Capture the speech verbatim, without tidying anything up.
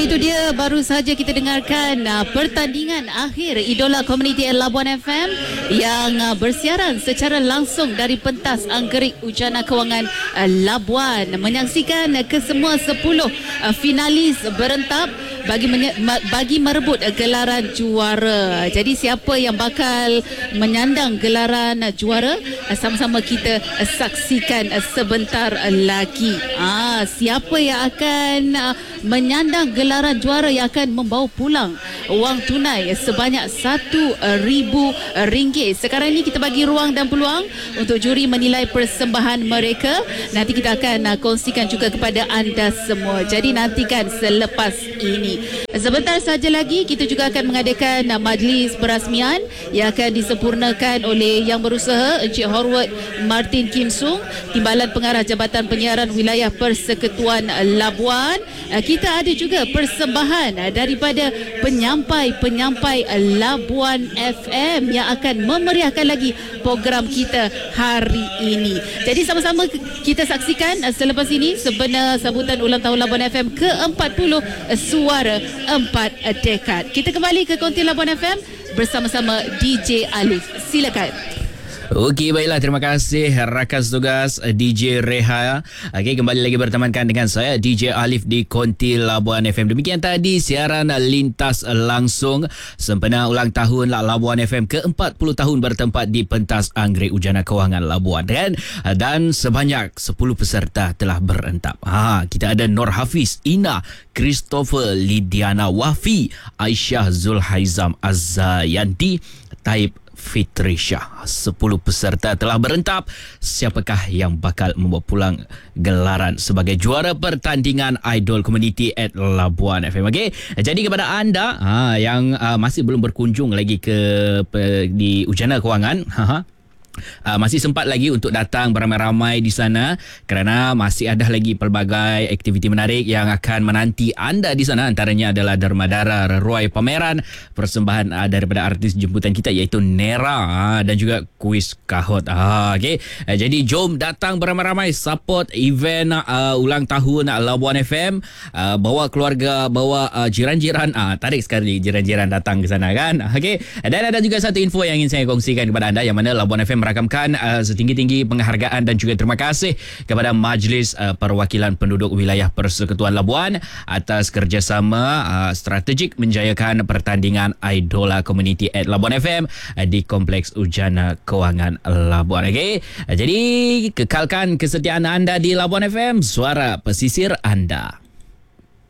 itu dia baru saja kita dengarkan uh, pertandingan akhir Idola Community at Labuan F M yang uh, bersiaran secara langsung dari pentas Anggerik Ujana Kewangan uh, Labuan, menyaksikan uh, kesemua sepuluh uh, finalis berentap bagi menye- bagi merebut uh, gelaran juara. Jadi siapa yang bakal menyandang gelaran uh, juara, uh, sama-sama kita uh, saksikan uh, sebentar uh, lagi. Ah, siapa yang akan uh, menyandang gelaran juara yang akan membawa pulang wang tunai sebanyak satu ribu ringgit. Sekarang ini kita bagi ruang dan peluang untuk juri menilai persembahan mereka. Nanti kita akan uh, kongsikan juga kepada anda semua. Jadi nantikan selepas ini. Sebentar saja lagi kita juga akan mengadakan uh, majlis perasmian yang akan disempurnakan oleh Yang Berusaha Encik Horwat Martin Kim Sung, Timbalan Pengarah Jabatan Penyiaran Wilayah Persekutuan Labuan. Uh, kita ada juga persembahan uh, daripada penyampai-penyampai uh, Labuan F M yang akan memeriahkan lagi program kita hari ini. Jadi sama-sama kita saksikan uh, selepas ini sebenar sambutan ulang tahun Labuan F M ke empat puluh uh, Suara empat uh, Dekad. Kita kembali ke Konti Labuan F M bersama-sama D J Alif. Silakan. Okey, baiklah, terima kasih rakan tugas D J Reha. Okey, kembali lagi bertemankan dengan saya D J Alif di Konti Labuan F M. Demikian tadi siaran lintas langsung sempena ulang tahun Labuan F M ke empat puluh tahun bertempat di pentas Anggerik Ujana Kewangan Labuan, dan dan sebanyak sepuluh peserta telah berentap. Ha, kita ada Nur Hafiz, Ina, Christopher, Lidiana Wafi, Aisyah Zulhaizam Azzayanti, Taib Fitrisha. sepuluh peserta telah berentap. Siapakah yang bakal membawa pulang gelaran sebagai juara pertandingan Idol Community at Labuan F M? Okey, jadi kepada anda ha, yang uh, masih belum berkunjung lagi ke pe, di Ujana Kewangan, ha, ha. Uh, masih sempat lagi untuk datang beramai-ramai di sana kerana masih ada lagi pelbagai aktiviti menarik yang akan menanti anda di sana. Antaranya adalah derma-dara reruai pameran, persembahan uh, daripada artis jemputan kita iaitu Nera, uh, dan juga kuis kahot. Uh, okay. uh, jadi jom datang beramai-ramai support event uh, ulang tahun uh, Labuan F M. uh, bawa keluarga, bawa uh, jiran-jiran, uh, tarik sekali jiran-jiran datang ke sana kan. Okay. Dan ada juga satu info yang ingin saya kongsikan kepada anda, yang mana Labuan F M merakamkan uh, setinggi-tinggi penghargaan dan juga terima kasih kepada Majlis uh, Perwakilan Penduduk Wilayah Persekutuan Labuan atas kerjasama uh, strategik menjayakan pertandingan Idola Community at Labuan F M uh, di Kompleks Ujana Kewangan Labuan. Okay? Uh, jadi kekalkan kesetiaan anda di Labuan F M, suara pesisir anda.